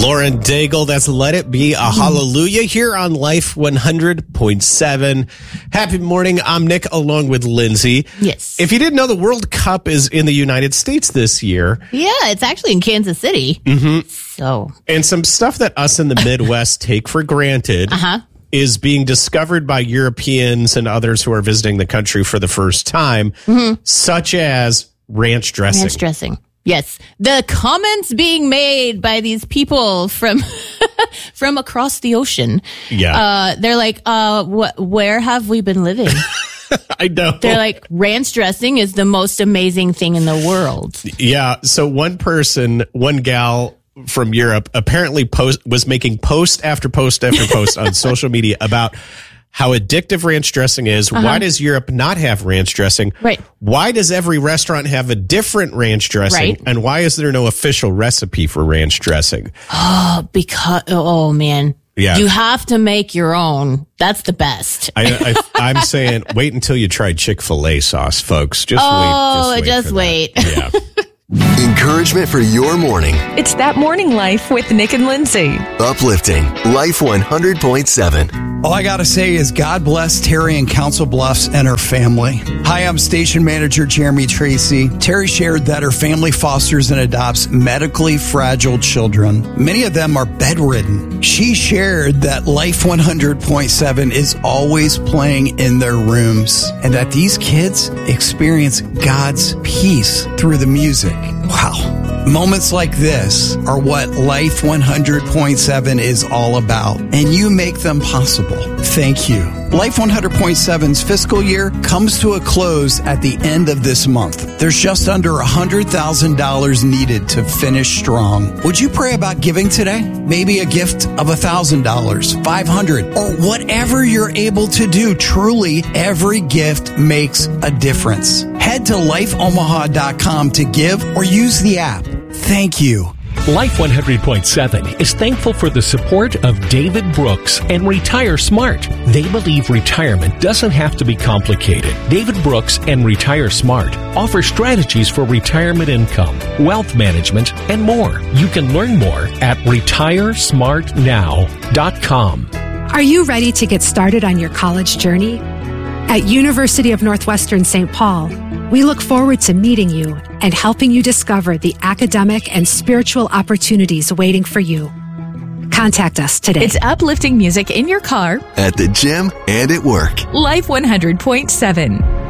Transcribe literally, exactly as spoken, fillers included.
Lauren Daigle, that's Let It Be a Hallelujah here on Life one hundred point seven. Happy morning. I'm Nick along with Lindsay. Yes. If you didn't know, the World Cup is in the United States this year. Yeah, it's actually in Kansas City. Mm-hmm. So. And some stuff that us in the Midwest take for granted Uh-huh. is being discovered by Europeans and others who are visiting the country for the first time, mm-hmm. such as ranch dressing. Ranch dressing. Yes. The comments being made by these people from from across the ocean. Yeah. Uh, they're like, uh, wh- where have we been living? I know. They're like, ranch dressing is the most amazing thing in the world. Yeah. So one person, one gal from Europe apparently post was making post after post after post on social media about how addictive ranch dressing is. Uh-huh. Why does Europe not have ranch dressing? Right. Why does every restaurant have a different ranch dressing? Right. And why is there no official recipe for ranch dressing? Oh, because, oh man. Yeah. You have to make your own. That's the best. I, I, I'm saying wait until you try Chick-fil-A sauce, folks. Just oh, wait. Just wait. Just wait. wait. Yeah. Encouragement for your morning. It's That Morning Life with Nick and Lindsay. Uplifting Life one hundred point seven. All I got to say is God bless Terry in Council Bluffs and her family. Hi, I'm station manager Jeremy Tracy. Terry shared that her family fosters and adopts medically fragile children. Many of them are bedridden. She shared that Life one hundred point seven is always playing in their rooms and that these kids experience God's peace through the music. Wow. Moments like this are what Life one hundred point seven is all about, and you make them possible. Thank you. Life one hundred point seven's fiscal year comes to a close at the end of this month. There's just under one hundred thousand dollars needed to finish strong. Would you pray about giving today? Maybe a gift of one thousand dollars, five hundred dollars, or whatever you're able to do. Truly, every gift makes a difference. Head to life omaha dot com to give or use the app. Thank you. Life one hundred point seven is thankful for the support of David Brooks and Retire Smart. They believe retirement doesn't have to be complicated. David Brooks and Retire Smart offer strategies for retirement income, wealth management, and more. You can learn more at retire smart now dot com. Are you ready to get started on your college journey? At University of Northwestern Saint Paul, we look forward to meeting you and helping you discover the academic and spiritual opportunities waiting for you. Contact us today. It's uplifting music in your car, at the gym, and at work. Life one hundred point seven.